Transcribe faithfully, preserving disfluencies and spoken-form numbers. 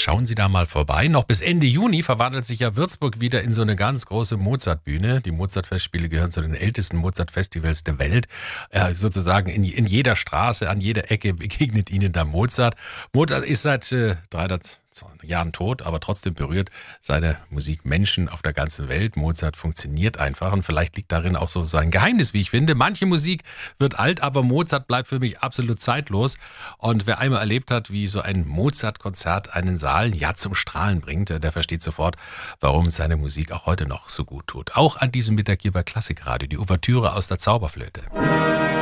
Schauen Sie da mal vorbei. Noch bis Ende Juni verwandelt sich ja Würzburg wieder in so eine ganz große Mozartbühne. Die Mozart-Festspiele gehören zu den ältesten Mozart-Festivals der Welt. Äh, sozusagen in, in jeder Straße, an jeder Ecke begegnet Ihnen da Mozart. Mozart ist seit äh, dreihundert Jahren tot, aber trotzdem berührt seine Musik Menschen auf der ganzen Welt. Mozart funktioniert einfach und vielleicht liegt darin auch so sein Geheimnis, wie ich finde. Manche Musik wird alt, aber Mozart bleibt für mich absolut zeitlos. Und wer einmal erlebt hat, wie so ein Mozart-Konzert einen Saal ja zum Strahlen bringt, der versteht sofort, warum seine Musik auch heute noch so gut tut. Auch an diesem Mittag hier bei Klassikradio, die Ouvertüre aus der Zauberflöte.